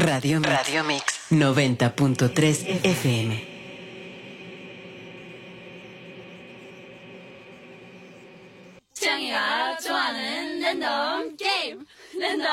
Radio Mix 90.3 FM. 창이가 좋아하는 랜덤 게임 랜덤